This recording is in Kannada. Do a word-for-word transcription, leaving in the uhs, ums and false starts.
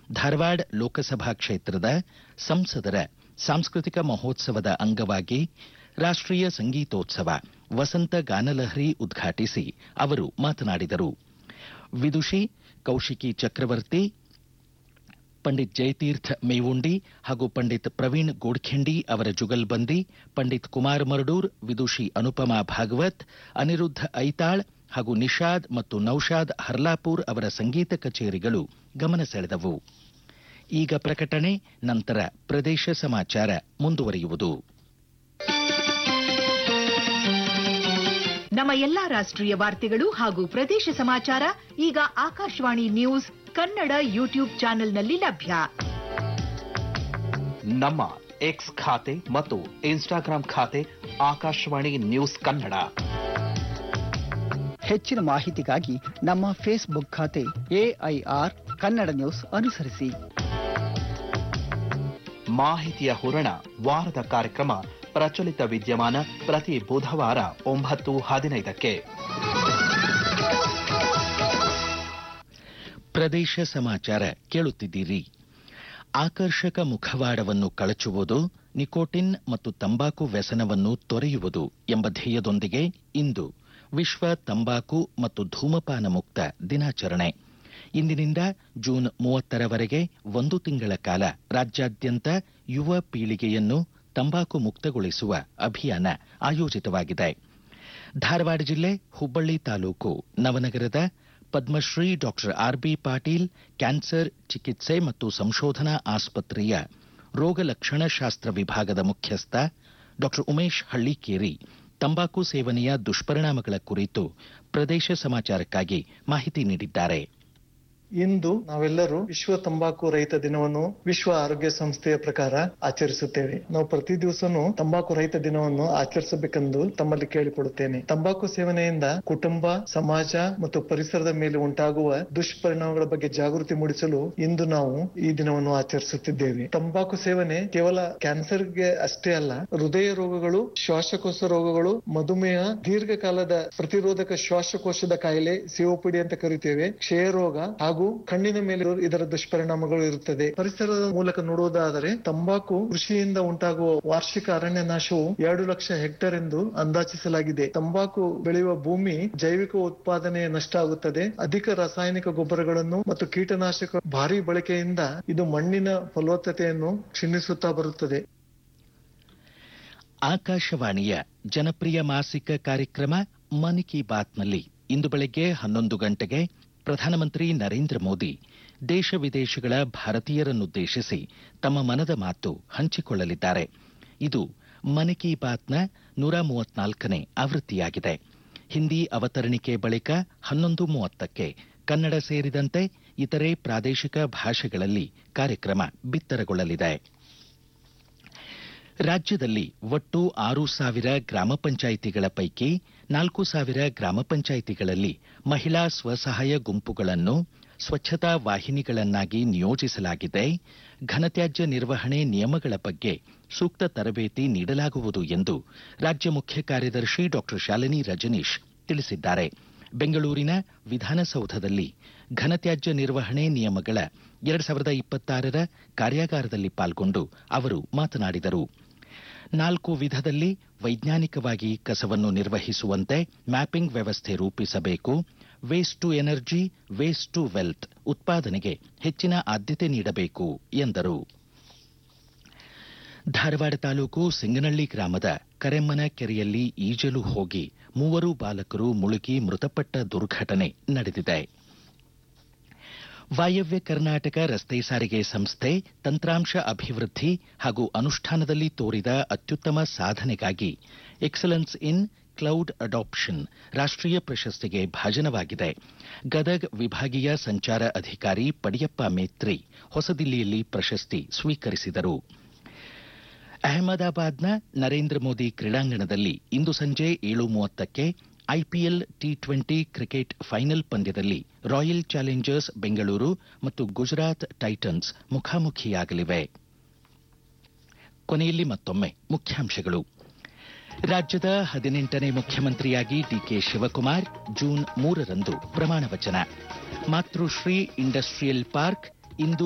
ಧಾರವಾಡ ಲೋಕಸಭಾ ಕ್ಷೇತ್ರದ ಸಂಸದರ ಸಾಂಸ್ಕೃತಿಕ ಮಹೋತ್ಸವದ ಅಂಗವಾಗಿ ರಾಷ್ಟ್ರೀಯ ಸಂಗೀತೋತ್ಸವ ವಸಂತ ಗಾನಲಹರಿ ಉದ್ಘಾಟಿಸಿ ಅವರು ಮಾತನಾಡಿದರು. ವಿದುಷಿ ಕೌಶಿಕಿ ಚಕ್ರವರ್ತಿ, ಪಂಡಿತ್ ಜಯತೀರ್ಥ ಮೇವುಂಡಿ ಹಾಗೂ ಪಂಡಿತ್ ಪ್ರವೀಣ್ ಗೋಡ್ಖೆಂಡಿ ಅವರ ಜುಗಲ್ಬಂದಿ, ಪಂಡಿತ್ ಕುಮಾರ್ ಮರಡೂರ್, ವಿದುಷಿ ಅನುಪಮಾ ಭಾಗವತ್, ಅನಿರುದ್ಧ ಐತಾಳ್ ಹಾಗೂ ನಿಷಾದ್ ಮತ್ತು ನೌಶಾದ್ ಹರ್ಲಾಪುರ್ ಅವರ ಸಂಗೀತ ಕಚೇರಿಗಳು ಗಮನ ಸೆಳೆದವು. ಈಗ ಪ್ರಕಟಣೆ, ನಂತರ ಪ್ರದೇಶ ಸಮಾಚಾರ ಮುಂದುವರಿಯುವುದು. ನಮ್ಮ ಎಲ್ಲಾ ರಾಷ್ಟ್ರೀಯ ವಾರ್ತೆಗಳು ಹಾಗೂ ಪ್ರದೇಶ ಸಮಾಚಾರ ಈಗ ಆಕಾಶವಾಣಿ ನ್ಯೂಸ್ ಕನ್ನಡ ಯೂಟ್ಯೂಬ್ ಚಾನೆಲ್ನಲ್ಲಿ ಲಭ್ಯ. ನಮ್ಮ ಎಕ್ಸ್ ಖಾತೆ ಮತ್ತು ಇನ್ಸ್ಟಾಗ್ರಾಂ ಖಾತೆ ಆಕಾಶವಾಣಿ ನ್ಯೂಸ್ ಕನ್ನಡ. ಹೆಚ್ಚಿನ ಮಾಹಿತಿಗಾಗಿ ನಮ್ಮ ಫೇಸ್ಬುಕ್ ಖಾತೆ ಎಐಆರ್ ಕನ್ನಡ ನ್ಯೂಸ್ ಅನುಸರಿಸಿ. ಮಾಹಿತಿಯ ಹೂರಣ ವಾರದ ಕಾರ್ಯಕ್ರಮ ಪ್ರಚಲಿತ ವಿದ್ಯಮಾನ ಪ್ರತಿ ಬುಧವಾರ ಒಂಬತ್ತು ಹದಿನೈದಕ್ಕೆ. ಪ್ರದೇಶ ಸಮಾಚಾರ ಕೇಳುತ್ತಿದ್ದೀರಿ. ಆಕರ್ಷಕ ಮುಖವಾಡವನ್ನು ಕಳಚುವುದು, ನಿಕೋಟಿನ್ ಮತ್ತು ತಂಬಾಕು ವ್ಯಸನವನ್ನು ತೊರೆಯುವುದು ಎಂಬ ಧ್ಯೇಯದೊಂದಿಗೆ ಇಂದು ವಿಶ್ವ ತಂಬಾಕು ಮತ್ತು ಧೂಮಪಾನ ಮುಕ್ತ ದಿನಾಚರಣೆ. ಇಂದಿನಿಂದ ಜೂನ್ ಮೂವತ್ತರವರೆಗೆ ಒಂದು ತಿಂಗಳ ಕಾಲ ರಾಜ್ಯಾದ್ಯಂತ ಯುವ ಪೀಳಿಗೆಯನ್ನು ತಂಬಾಕು ಮುಕ್ತಗೊಳಿಸುವ ಅಭಿಯಾನ ಆಯೋಜಿತವಾಗಿದೆ. ಧಾರವಾಡ ಜಿಲ್ಲೆ Hubballi taluk ನವನಗರದ Padmashri doctor R B Patil cancer ಚಿಕಿತ್ಸೆ ಮತ್ತು ಸಂಶೋಧನಾ ಆಸ್ಪತ್ರೆಯ ರೋಗ ಲಕ್ಷಣಶಾಸ್ತ್ರ ವಿಭಾಗದ ಮುಖ್ಯಸ್ಥ ಡಾಕ್ಟರ್ ಉಮೇಶ್ ಹಳ್ಳಿಕೇರಿ ತಂಬಾಕು ಸೇವನೆಯ ದುಷ್ಪರಿಣಾಮಗಳ ಕುರಿತು ಪ್ರದೇಶ ಸಮಾಚಾರಕ್ಕಾಗಿ ಮಾಹಿತಿ ನೀಡಿದ್ದಾರೆ. ಇಂದು ನಾವೆಲ್ಲರೂ ವಿಶ್ವ ತಂಬಾಕು ರಹಿತ ದಿನವನ್ನು ವಿಶ್ವ ಆರೋಗ್ಯ ಸಂಸ್ಥೆಯ ಪ್ರಕಾರ ಆಚರಿಸುತ್ತೇವೆ. ನಾವು ಪ್ರತಿ ದಿವಸನೂ ತಂಬಾಕು ರಹಿತ ದಿನವನ್ನು ಆಚರಿಸಬೇಕೆಂದು ತಮ್ಮಲ್ಲಿ ಕೇಳಿಕೊಡುತ್ತೇನೆ. ತಂಬಾಕು ಸೇವನೆಯಿಂದ ಕುಟುಂಬ, ಸಮಾಜ ಮತ್ತು ಪರಿಸರದ ಮೇಲೆ ಉಂಟಾಗುವ ದುಷ್ಪರಿಣಾಮಗಳ ಬಗ್ಗೆ ಜಾಗೃತಿ ಮೂಡಿಸಲು ಇಂದು ನಾವು ಈ ದಿನವನ್ನು ಆಚರಿಸುತ್ತಿದ್ದೇವೆ. ತಂಬಾಕು ಸೇವನೆ ಕೇವಲ ಕ್ಯಾನ್ಸರ್ಗೆ ಅಷ್ಟೇ ಅಲ್ಲ, ಹೃದಯ ರೋಗಗಳು, ಶ್ವಾಸಕೋಶ ರೋಗಗಳು, ಮಧುಮೇಹ, ದೀರ್ಘಕಾಲದ ಪ್ರತಿರೋಧಕ ಶ್ವಾಸಕೋಶದ ಕಾಯಿಲೆ, ಸಿಒಪಿಡಿ ಅಂತ ಕರೀತೇವೆ, ಕ್ಷಯ ರೋಗ ಹಾಗೂ ಕಣ್ಣಿನ ಮೇಲೆ ಇದರ ದುಷ್ಪರಿಣಾಮಗಳು ಇರುತ್ತದೆ. ಪರಿಸರದ ಮೂಲಕ ನೋಡುವುದಾದರೆ ತಂಬಾಕು ಕೃಷಿಯಿಂದ ಉಂಟಾಗುವ ವಾರ್ಷಿಕ ಅರಣ್ಯ ನಾಶವು ಎರಡು ಲಕ್ಷ ಹೆಕ್ಟೇರ್ ಎಂದು ಅಂದಾಜಿಸಲಾಗಿದೆ. ತಂಬಾಕು ಬೆಳೆಯುವ ಭೂಮಿ ಜೈವಿಕ ಉತ್ಪಾದನೆ ನಷ್ಟ ಆಗುತ್ತದೆ. ಅಧಿಕ ರಾಸಾಯನಿಕ ಗೊಬ್ಬರಗಳನ್ನು ಮತ್ತು ಕೀಟನಾಶಕ ಭಾರಿ ಬಳಕೆಯಿಂದ ಇದು ಮಣ್ಣಿನ ಫಲವತ್ತತೆಯನ್ನು ಕ್ಷೀಣಿಸುತ್ತಾ ಬರುತ್ತದೆ. ಆಕಾಶವಾಣಿಯ ಜನಪ್ರಿಯ ಮಾಸಿಕ ಕಾರ್ಯಕ್ರಮ ಮನ್ ಕಿ ಬಾತ್ನಲ್ಲಿ ಇಂದು ಬೆಳಗ್ಗೆ ಹನ್ನೊಂದು ಗಂಟೆಗೆ ಪ್ರಧಾನಮಂತ್ರಿ ನರೇಂದ್ರ ಮೋದಿ ದೇಶ ವಿದೇಶಗಳ ಭಾರತೀಯರನ್ನುದ್ದೇಶಿಸಿ ತಮ್ಮ ಮನದ ಮಾತು ಹಂಚಿಕೊಳ್ಳಲಿದ್ದಾರೆ. ಇದು ಮನ್ ಕಿ ಬಾತ್ನ ನೂರ ಮೂವತ್ನಾಲ್ಕನೇ ಆವೃತ್ತಿಯಾಗಿದೆ. ಹಿಂದಿ ಅವತರಣಿಕೆ ಬಳಿಕ ಹನ್ನೊಂದು ಮೂವತ್ತಕ್ಕೆ ಕನ್ನಡ ಸೇರಿದಂತೆ ಇತರೆ ಪ್ರಾದೇಶಿಕ ಭಾಷೆಗಳಲ್ಲಿ ಕಾರ್ಯಕ್ರಮ ಬಿತ್ತರಗೊಳ್ಳಲಿದೆ. ರಾಜ್ಯದಲ್ಲಿ ಒಟ್ಟು ಆರು ಸಾವಿರ ಗ್ರಾಮ ಪಂಚಾಯಿತಿಗಳ ಪೈಕಿ ನಾಲ್ಕು ಸಾವಿರ ಗ್ರಾಮ ಪಂಚಾಯಿತಿಗಳಲ್ಲಿ ಮಹಿಳಾ ಸ್ವಸಹಾಯ ಗುಂಪುಗಳನ್ನು ಸ್ವಚ್ಛತಾ ವಾಹಿನಿಗಳನ್ನಾಗಿ ನಿಯೋಜಿಸಲಾಗಿದೆ. ಘನತ್ಯಾಜ್ಯ ನಿರ್ವಹಣೆ ನಿಯಮಗಳ ಬಗ್ಗೆ ಸೂಕ್ತ ತರಬೇತಿ ನೀಡಲಾಗುವುದು ಎಂದು ರಾಜ್ಯ ಮುಖ್ಯ ಕಾರ್ಯದರ್ಶಿ ಡಾಕ್ಟರ್ ಶಾಲಿನಿ ರಜನೀಶ್ ತಿಳಿಸಿದ್ದಾರೆ. ಬೆಂಗಳೂರಿನ ವಿಧಾನಸೌಧದಲ್ಲಿ ಘನತ್ಯಾಜ್ಯ ನಿರ್ವಹಣೆ ನಿಯಮಗಳ ಎರಡು ಸಾವಿರದ ಇಪ್ಪತ್ತಾರರ ಕಾರ್ಯಾಗಾರದಲ್ಲಿ ಪಾಲ್ಗೊಂಡು ಅವರು ಮಾತನಾಡಿದರು. ನಾಲ್ಕು ವಿಧದಲ್ಲಿ ವೈಜ್ಞಾನಿಕವಾಗಿ ಕಸವನ್ನು ನಿರ್ವಹಿಸುವಂತೆ ಮ್ಯಾಪಿಂಗ್ ವ್ಯವಸ್ಥೆ ರೂಪಿಸಬೇಕು. Waste to energy, waste to wealth ಉತ್ಪಾದನೆಗೆ ಹೆಚ್ಚಿನ ಆದ್ಯತೆ ನೀಡಬೇಕು ಎಂದರು. ಧಾರವಾಡ ತಾಲೂಕು ಸಿಂಗನಳ್ಳಿ ಗ್ರಾಮದ ಕರೆಮ್ಮನ ಕೆರೆಯಲ್ಲಿ ಈಜಲು ಹೋಗಿ ಮೂವರು ಬಾಲಕರು ಮುಳುಗಿ ಮೃತಪಟ್ಟ ದುರ್ಘಟನೆ ನಡೆದಿದೆ. ವಾಯವ್ಯ ಕರ್ನಾಟಕ ರಸ್ತೆ ಸಾರಿಗೆ ಸಂಸ್ಥೆ ತಂತ್ರಾಂಶ ಅಭಿವೃದ್ಧಿ ಹಾಗೂ ಅನುಷ್ಠಾನದಲ್ಲಿ ತೋರಿದ ಅತ್ಯುತ್ತಮ ಸಾಧನೆಗಾಗಿ ಎಕ್ಸಲೆನ್ಸ್ ಇನ್ ಕ್ಲೌಡ್ ಅಡಾಪ್ಷನ್ ರಾಷ್ಟ್ರೀಯ ಪ್ರಶಸ್ತಿಗೆ ಭಾಜನವಾಗಿದೆ. ಗದಗ್ ವಿಭಾಗೀಯ ಸಂಚಾರ ಅಧಿಕಾರಿ ಪಡಿಯಪ್ಪ ಮೇತ್ರಿ ಹೊಸದಿಲ್ಲಿಯಲ್ಲಿ ಪ್ರಶಸ್ತಿ ಸ್ವೀಕರಿಸಿದರು. ಅಹಮದಾಬಾದ್ನ ನರೇಂದ್ರ ಮೋದಿ ಕ್ರೀಡಾಂಗಣದಲ್ಲಿ ಇಂದು ಸಂಜೆ ಏಳು ಮೂವತ್ತಕ್ಕೆ IPL T twenty cricket final ಪಂದ್ಯದಲ್ಲಿ ರಾಯಲ್ ಚಾಲೆಂಜರ್ಸ್ ಬೆಂಗಳೂರು ಮತ್ತು ಗುಜರಾತ್ ಟೈಟನ್ಸ್ ಮುಖಾಮುಖಿಯಾಗಲಿವೆ. ಕೊನೆಯಲ್ಲಿ ಮತ್ತೊಮ್ಮೆ ಮುಖ್ಯಾಂಶಗಳು. ರಾಜ್ಯದ ಹದಿನೆಂಟನೇ ಮುಖ್ಯಮಂತ್ರಿಯಾಗಿ ಡಿಕೆ ಶಿವಕುಮಾರ್ ಜೂನ್ ಮೂರರಂದು ಪ್ರಮಾಣ ವಚನ. ಮಾತೃಶ್ರೀ ಇಂಡಸ್ಟ್ರಿಯಲ್ ಪಾರ್ಕ್ ಇಂದು